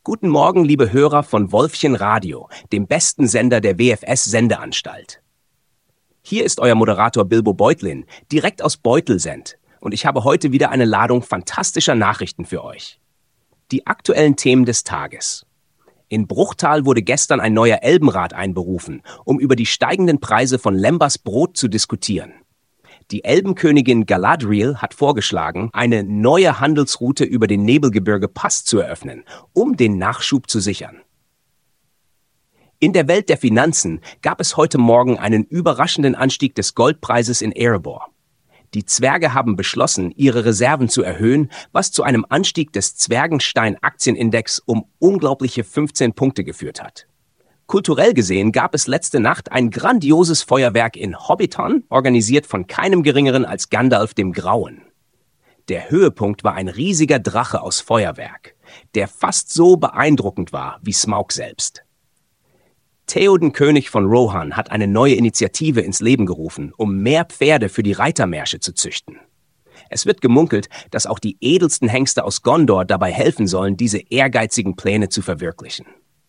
Guten Morgen, liebe Hörer von Wolfchen Radio, dem besten Sender der WFS-Sendeanstalt. Hier ist euer Moderator Bilbo Beutlin, direkt aus Beutelsend, und ich habe heute wieder eine Ladung fantastischer Nachrichten für euch. Die aktuellen Themen des Tages. In Bruchtal wurde gestern ein neuer Elbenrat einberufen, um über die steigenden Preise von Lembers Brot zu diskutieren. Die Elbenkönigin Galadriel hat vorgeschlagen, eine neue Handelsroute über den Nebelgebirge Pass zu eröffnen, um den Nachschub zu sichern. In der Welt der Finanzen gab es heute Morgen einen überraschenden Anstieg des Goldpreises in Erebor. Die Zwerge haben beschlossen, ihre Reserven zu erhöhen, was zu einem Anstieg des Zwergenstein-Aktienindex um unglaubliche 15 Punkte geführt hat. Kulturell gesehen gab es letzte Nacht ein grandioses Feuerwerk in Hobbiton, organisiert von keinem Geringeren als Gandalf dem Grauen. Der Höhepunkt war ein riesiger Drache aus Feuerwerk, der fast so beeindruckend war wie Smaug selbst. Theoden König von Rohan hat eine neue Initiative ins Leben gerufen, um mehr Pferde für die Reitermärsche zu züchten. Es wird gemunkelt, dass auch die edelsten Hengste aus Gondor dabei helfen sollen, diese ehrgeizigen Pläne zu verwirklichen.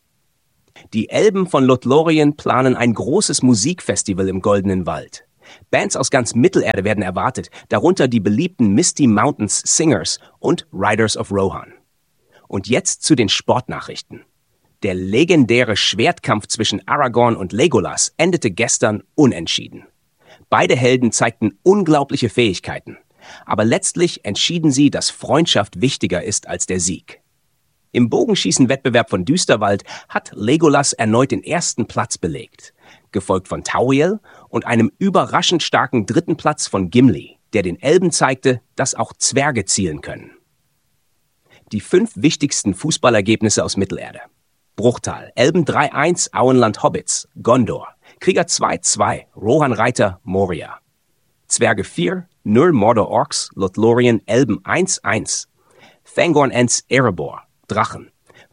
Die Elben von Lothlorien planen ein großes Musikfestival im Goldenen Wald. Bands aus ganz Mittelerde werden erwartet, darunter die beliebten Misty Mountains Singers und Riders of Rohan. Und jetzt zu den Sportnachrichten. Der legendäre Schwertkampf zwischen Aragorn und Legolas endete gestern unentschieden. Beide Helden zeigten unglaubliche Fähigkeiten, aber letztlich entschieden sie, dass Freundschaft wichtiger ist als der Sieg. Im Bogenschießen-Wettbewerb von Düsterwald hat Legolas erneut den ersten Platz belegt, gefolgt von Tauriel und einem überraschend starken dritten Platz von Gimli, der den Elben zeigte, dass auch Zwerge zielen können. Die 5 wichtigsten Fußballergebnisse aus Mittelerde. Bruchtal, Elben 3-1, Auenland Hobbits, Gondor, Krieger 2-2, Rohan Reiter, Moria. Zwerge 4, Nur Mordor Orks, Lothlorien, Elben 1-1, Fangorn Ents, Erebor, Drachen,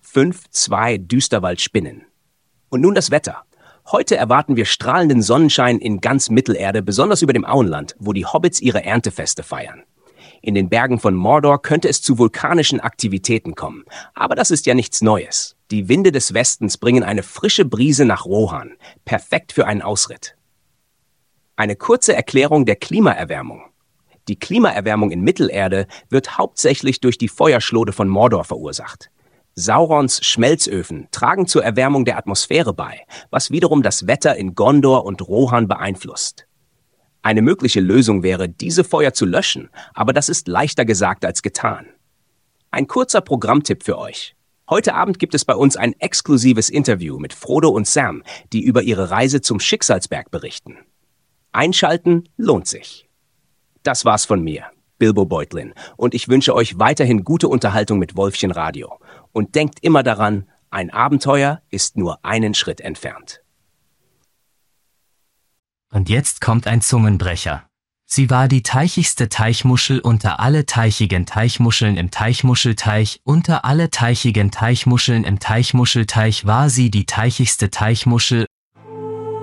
5-2 Düsterwald Spinnen. Und nun das Wetter. Heute erwarten wir strahlenden Sonnenschein in ganz Mittelerde, besonders über dem Auenland, wo die Hobbits ihre Erntefeste feiern. In den Bergen von Mordor könnte es zu vulkanischen Aktivitäten kommen, aber das ist ja nichts Neues. Die Winde des Westens bringen eine frische Brise nach Rohan, perfekt für einen Ausritt. Eine kurze Erklärung der Klimaerwärmung. Die Klimaerwärmung in Mittelerde wird hauptsächlich durch die Feuerschlode von Mordor verursacht. Saurons Schmelzöfen tragen zur Erwärmung der Atmosphäre bei, was wiederum das Wetter in Gondor und Rohan beeinflusst. Eine mögliche Lösung wäre, diese Feuer zu löschen, aber das ist leichter gesagt als getan. Ein kurzer Programmtipp für euch. Heute Abend gibt es bei uns ein exklusives Interview mit Frodo und Sam, die über ihre Reise zum Schicksalsberg berichten. Einschalten lohnt sich. Das war's von mir, Bilbo Beutlin, und ich wünsche euch weiterhin gute Unterhaltung mit Wolfchen Radio. Und denkt immer daran, ein Abenteuer ist nur einen Schritt entfernt. Und jetzt kommt ein Zungenbrecher. Sie war die teichigste Teichmuschel unter alle teichigen Teichmuscheln im Teichmuschelteich. Unter alle teichigen Teichmuscheln im Teichmuschelteich war sie die teichigste Teichmuschel